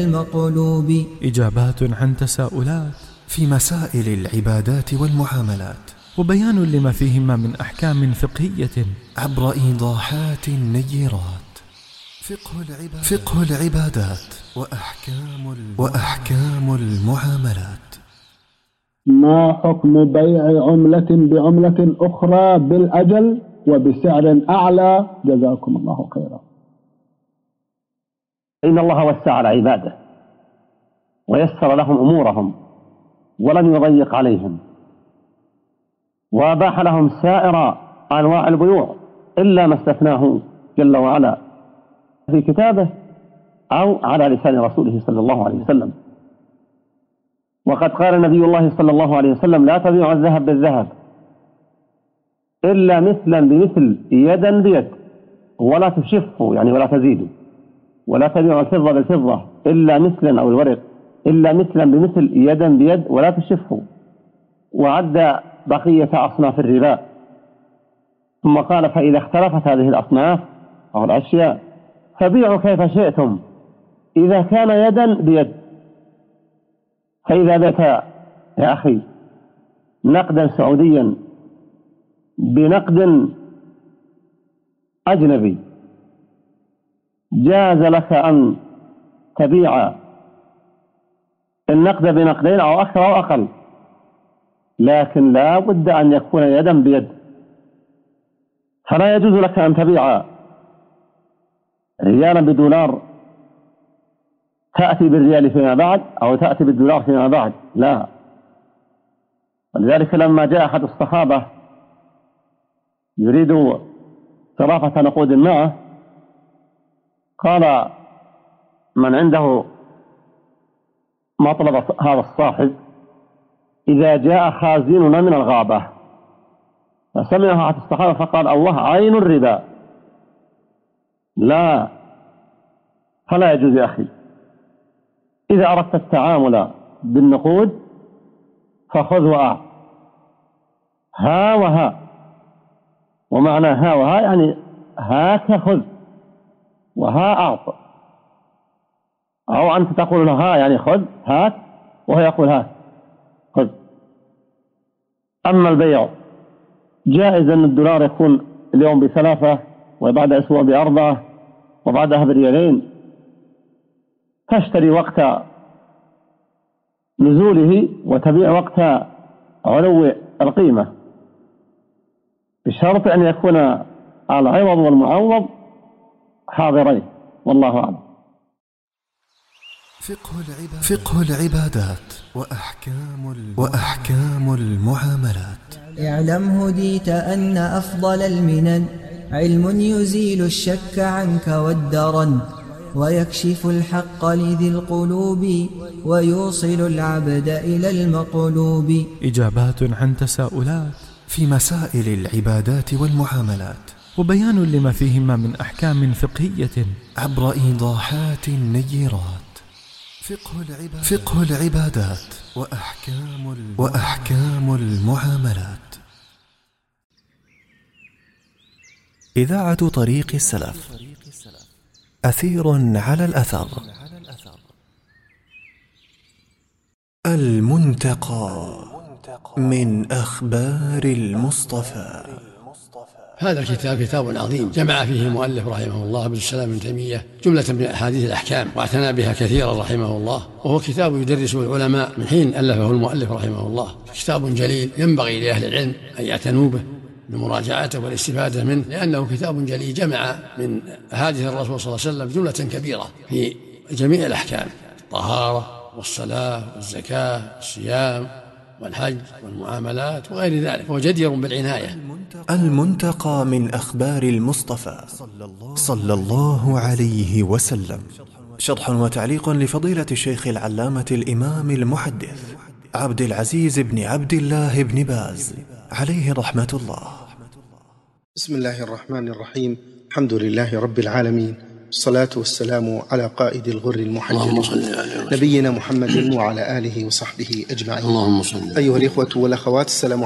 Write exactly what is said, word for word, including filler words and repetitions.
المقلوب. إجابات عن تساؤلات في مسائل العبادات والمعاملات، وبيان لما فيهما من أحكام فقهية عبر إيضاحات نيرات. فقه العبادات, فقه العبادات وأحكام, وأحكام المعاملات. ما حكم بيع عملة بعملة أخرى بالأجل وبسعر أعلى؟ جزاكم الله خيرا. إن الله وسع على عباده ويسر لهم أمورهم ولم يضيق عليهم، وأباح لهم سائر أنواع البيوع إلا ما استثناه جل وعلا في كتابه أو على لسان رسوله صلى الله عليه وسلم. وقد قال نبي الله صلى الله عليه وسلم: لا تبيع الذهب بالذهب إلا مثلا بمثل يدا بيد ولا تشفه، يعني ولا تزيده، ولا تبيع الفضة بالفضة إلا مثلا، أو الورق إلا مثلا بمثل يدا بيد ولا تشفه. وعد بقية أصناف الربا، ثم قال: فإذا اختلفت هذه الأصناف أو الأشياء فبيعوا كيف شئتم إذا كان يدا بيد. فإذا بيت يا أخي نقدا سعوديا بنقد أجنبي، جاز لك أن تبيع النقد بنقدين أو أكثر أو أقل، لكن لا بد أن يكون يدا بيد. فلا يجوز لك أن تبيع ريالا بدولار تأتي بالريال فيما بعد أو تأتي بالدولار فيما بعد، لا. ولذلك لما جاء أحد الصحابة يريد صرافة نقود معه، قال من عنده مطلب هذا الصاحب: إذا جاء خازننا من الغابة. فسمعها أحد الصحابة فقال: الله عين الربا. لا، فلا يجوز يا أخي. إذا أردت التعامل بالنقود فخذ وأعط، ها وها. ومعنى ها وها يعني هاك خذ وها أعط، أو أنت تقول له ها يعني خذ هات، وهو يقول هات خذ. أما البيع جائز أن الدولار يكون اليوم بثلاثة وبعد أسبوع بأربعة وبعدها بريالين، تشتري وقت نزوله وتبيع وقت علو القيمة، بشرط أن يكون العوض والمعوض حاضرين، والله أعلم. فقه العبادات, فقه العبادات وأحكام, وأحكام المعاملات. اعلم هديت أن أفضل المنن علم يزيل الشك عنك والدرن، ويكشف الحق لذي القلوب ويوصل العبد إلى المقلوب. إجابات عن تساؤلات في مسائل العبادات والمعاملات، وبيان لما فيهما من أحكام فقهية عبر إيضاحات نيرات. فقه العبادات, فقه العبادات وأحكام, وأحكام المعاملات. إذاعة طريق السلف، أثير على الأثر. المنتقى من أخبار المصطفى. هذا الكتاب كتاب عظيم جمع فيه المؤلف رحمه الله عبد السلام بن تيمية جملة من أحاديث الأحكام واعتنى بها كثيرا رحمه الله، وهو كتاب يدرسه العلماء من حين ألفه المؤلف رحمه الله. كتاب جليل ينبغي لأهل العلم أن يعتنوا به بمراجعته والاستفادة منه، لأنه كتاب جليل جمع من أحاديث الرسول صلى الله عليه وسلم جملة كبيرة في جميع الأحكام: الطهارة والصلاة والزكاة والصيام والحج والمعاملات وغير ذلك، هو جدير بالعناية. المنتقى من أخبار المصطفى صلى الله عليه وسلم. شرح وتعليق لفضيلة الشيخ العلامة الإمام المحدث عبد العزيز بن عبد الله بن باز عليه رحمة الله. بسم الله الرحمن الرحيم. الحمد لله رب العالمين، الصلاة والسلام على قائد الغر المحجلين نبينا محمد وعلى آله وصحبه أجمعين. اللهم صل. أيها الإخوة والأخوات، السلام